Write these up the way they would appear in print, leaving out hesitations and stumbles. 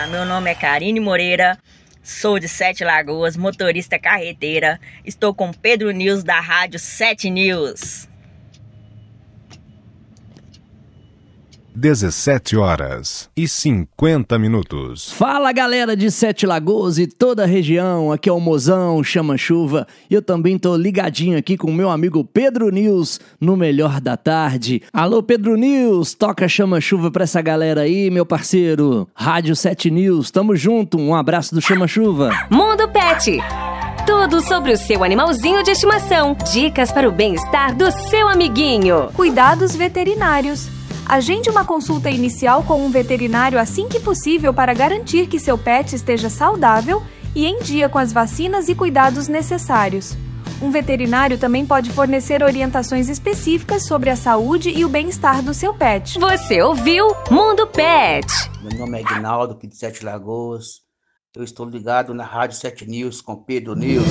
Olá, meu nome é Karine Moreira, sou de Sete Lagoas, motorista carreteira. Estou com Pedro News da Rádio 7 News. 17h50. Fala galera de Sete Lagoas e toda a região, aqui é o Mozão, Chama Chuva, e eu também tô ligadinho aqui com o meu amigo Pedro News no Melhor da Tarde. Alô Pedro News, toca Chama Chuva pra essa galera aí, meu parceiro. Rádio 7 News, tamo junto, um abraço do Chama Chuva. Mundo Pet, tudo sobre o seu animalzinho de estimação, dicas para o bem-estar do seu amiguinho. Cuidados veterinários. Agende uma consulta inicial com um veterinário assim que possível para garantir que seu pet esteja saudável e em dia com as vacinas e cuidados necessários. Um veterinário também pode fornecer orientações específicas sobre a saúde e o bem-estar do seu pet. Você ouviu Mundo Pet. Meu nome é Edinaldo, aqui de Sete Lagoas. Eu estou ligado na Rádio 7 News com Pedro News.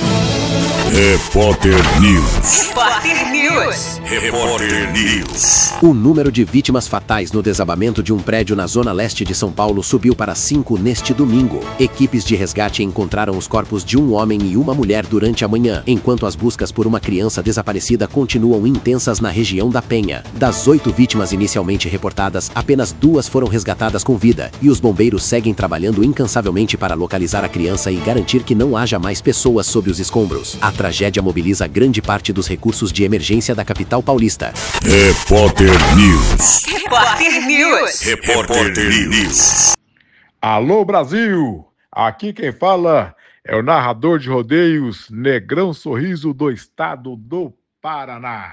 Repórter News. Repórter News. Repórter News. O número de vítimas fatais no desabamento de um prédio na zona leste de São Paulo subiu para 5 neste domingo. Equipes de resgate encontraram os corpos de um homem e uma mulher durante a manhã, enquanto as buscas por uma criança desaparecida continuam intensas na região da Penha. Das 8 vítimas inicialmente reportadas, apenas 2 foram resgatadas com vida, e os bombeiros seguem trabalhando incansavelmente para localizar a criança e garantir que não haja mais pessoas sob os escombros. A tragédia mobiliza grande parte dos recursos de emergência da capital paulista. Repórter News. Repórter News. Repórter News. Alô Brasil, aqui quem fala é o narrador de rodeios Negrão Sorriso do estado do Paraná.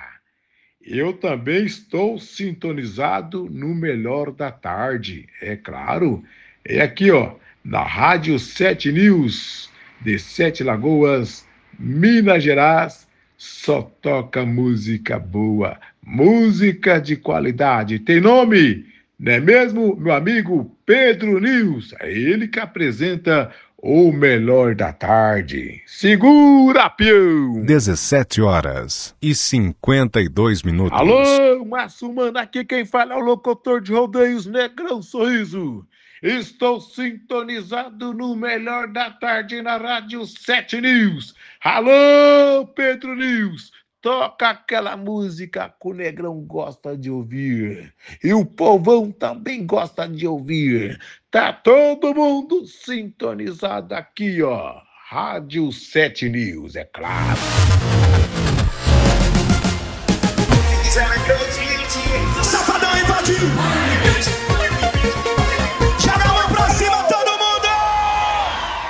Eu também estou sintonizado no Melhor da Tarde, é claro, é aqui na Rádio 7 News, de Sete Lagoas, Minas Gerais, só toca música boa, música de qualidade. Tem nome, não é mesmo, meu amigo Pedro News? É ele que apresenta o Melhor da Tarde. Segura, pião! 17h52. Alô, Márcio Mano, aqui quem fala é o locutor de rodeios Negrão Sorriso. Estou sintonizado no Melhor da Tarde na Rádio 7 News. Alô, Pedro News, toca aquela música que o Negrão gosta de ouvir. E o povão também gosta de ouvir. Tá todo mundo sintonizado aqui, Rádio 7 News, é claro. Se quiser acredite, Safadão invadiu.